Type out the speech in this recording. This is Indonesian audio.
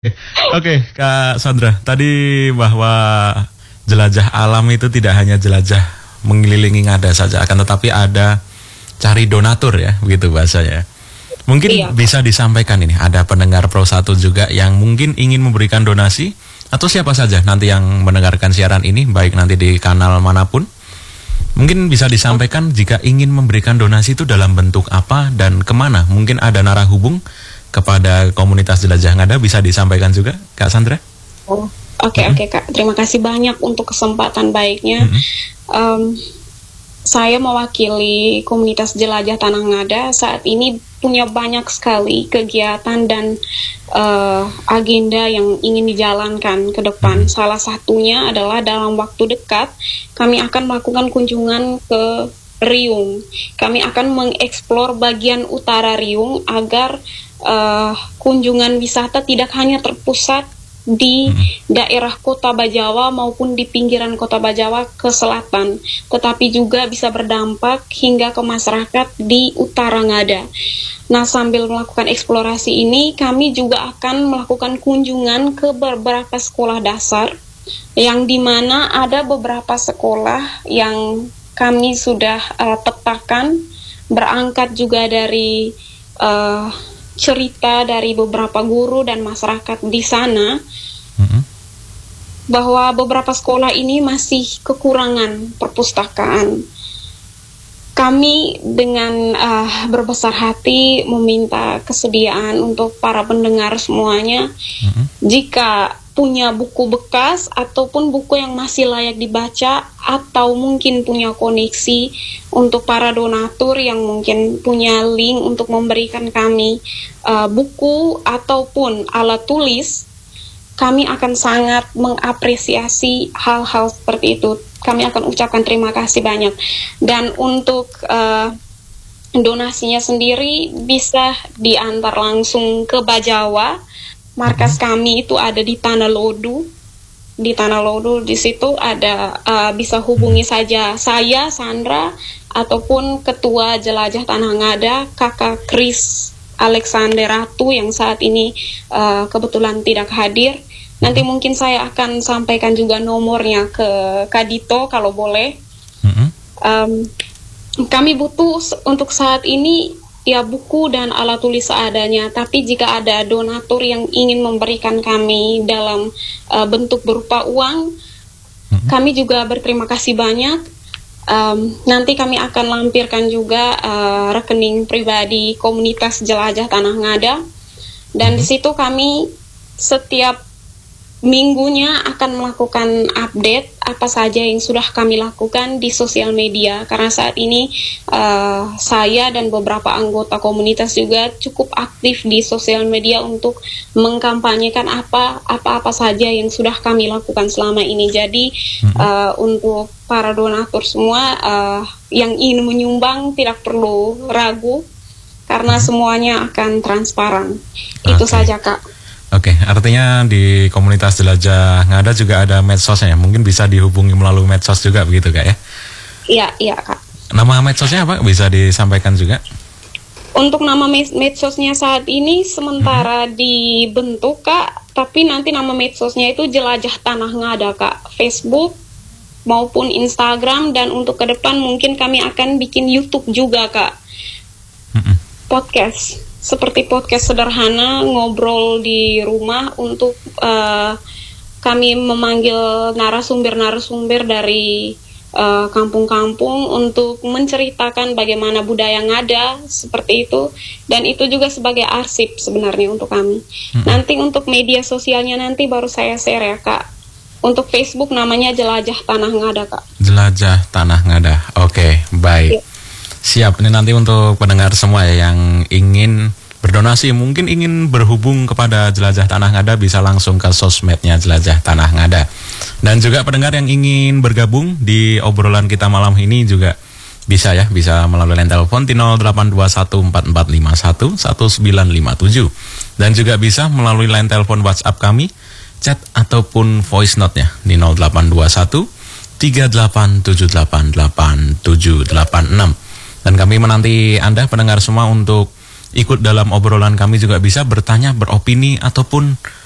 Oke, Kak Sandra, tadi bahwa jelajah alam itu tidak hanya jelajah mengelilingi Ngada saja, akan tetapi ada cari donatur ya, begitu bahasanya. Mungkin Iya, bisa disampaikan ini, ada pendengar Pro 1 juga yang mungkin ingin memberikan donasi, atau siapa saja nanti yang mendengarkan siaran ini, baik nanti di kanal manapun. Mungkin bisa disampaikan jika ingin memberikan donasi itu dalam bentuk apa dan kemana. Mungkin ada narah hubung kepada komunitas jelajah Ngada, bisa disampaikan juga, Kak Sandra? oh, oke oke Kak. Terima kasih banyak untuk kesempatan baiknya. Em, saya mewakili komunitas jelajah Tanah Ngada saat ini punya banyak sekali kegiatan dan agenda yang ingin dijalankan ke depan. Salah satunya adalah dalam waktu dekat kami akan melakukan kunjungan ke Riung. Kami akan mengeksplor bagian utara Riung agar kunjungan wisata tidak hanya terpusat di daerah Kota Bajawa maupun di pinggiran Kota Bajawa ke selatan, tetapi juga bisa berdampak hingga ke masyarakat di utara Ngada. Nah, sambil melakukan eksplorasi ini, kami juga akan melakukan kunjungan ke beberapa sekolah dasar, yang dimana ada beberapa sekolah yang kami sudah petakan, berangkat juga dari cerita dari beberapa guru dan masyarakat di sana, bahwa beberapa sekolah ini masih kekurangan perpustakaan. Kami dengan berbesar hati meminta kesediaan untuk para pendengar semuanya, jika punya buku bekas ataupun buku yang masih layak dibaca, atau mungkin punya koneksi untuk para donatur yang mungkin punya link untuk memberikan kami buku ataupun alat tulis, kami akan sangat mengapresiasi hal-hal seperti itu. Kami akan ucapkan terima kasih banyak. Dan untuk donasinya sendiri bisa diantar langsung ke Bajawa. Markas kami itu ada di Tanah Lodu. Di Tanah Lodu, di situ ada, bisa hubungi saja saya, Sandra, ataupun Ketua Jelajah Tanah Ngada, Kakak Kris Alexander Ratu, yang saat ini kebetulan tidak hadir. Nanti mungkin saya akan sampaikan juga nomornya ke Kak Dito kalau boleh. Kami butuh untuk saat ini ya buku dan alat tulis seadanya, tapi jika ada donatur yang ingin memberikan kami dalam bentuk berupa uang, kami juga berterima kasih banyak. Nanti kami akan lampirkan juga rekening pribadi komunitas jelajah Tanah Ngada, dan di situ kami setiap minggunya akan melakukan update apa saja yang sudah kami lakukan di sosial media, karena saat ini saya dan beberapa anggota komunitas juga cukup aktif di sosial media untuk mengkampanyekan apa saja yang sudah kami lakukan selama ini. Jadi untuk para donatur semua yang ingin menyumbang tidak perlu ragu, karena semuanya akan transparan. Itu saja, Kak. Oke, artinya di komunitas jelajah Ngada juga ada medsosnya ya? Mungkin bisa dihubungi melalui medsos juga begitu, Kak ya? Iya Kak. Nama medsosnya apa? Bisa disampaikan juga? Untuk nama medsosnya saat ini sementara dibentuk, Kak, tapi nanti nama medsosnya itu Jelajah Tanah Ngada, Kak. Facebook maupun Instagram, dan untuk ke depan mungkin kami akan bikin YouTube juga, Kak. Podcast. Seperti podcast sederhana, ngobrol di rumah, untuk kami memanggil narasumber-narasumber dari kampung-kampung untuk menceritakan bagaimana budaya Ngada, seperti itu. Dan itu juga sebagai arsip sebenarnya untuk kami. Nanti untuk media sosialnya nanti baru saya share ya, Kak. Untuk Facebook namanya Jelajah Tanah Ngada, Kak. Jelajah Tanah Ngada. Oke, baik. Ya. Siap, ini nanti untuk pendengar semua ya yang ingin berdonasi, mungkin ingin berhubung kepada Jelajah Tanah Ngada, bisa langsung ke sosmednya Jelajah Tanah Ngada. Dan juga pendengar yang ingin bergabung di obrolan kita malam ini juga bisa ya, bisa melalui line telepon di 082144511957. Dan juga bisa melalui line telepon WhatsApp kami, chat ataupun voice note-nya di 0821 38788786. Dan kami menanti Anda pendengar semua untuk ikut dalam obrolan kami, juga bisa bertanya, beropini, ataupun